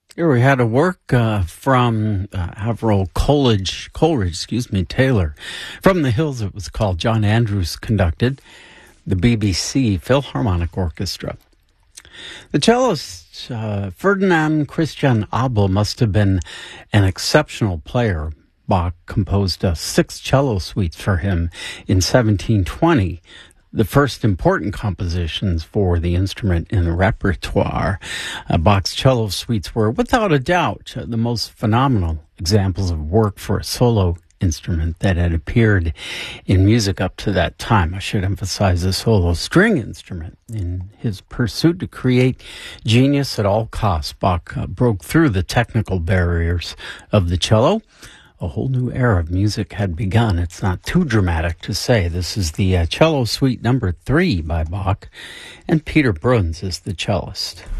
Here we had a work from Avril Coleridge, Taylor. From the Hills, it was called. John Andrews conducted the BBC Philharmonic Orchestra. The cellist Ferdinand Christian Abel must have been an exceptional player. Bach composed 6 cello suites for him in 1720. The first important compositions for the instrument in the repertoire. Bach's cello suites were, without a doubt, the most phenomenal examples of work for a solo instrument that had appeared in music up to that time. I should emphasize a solo string instrument. In his pursuit to create genius at all costs, Bach broke through the technical barriers of the cello. A whole new era of music had begun. It's not too dramatic to say. This is the Cello Suite number 3 by Bach, and Peter Bruns is the cellist.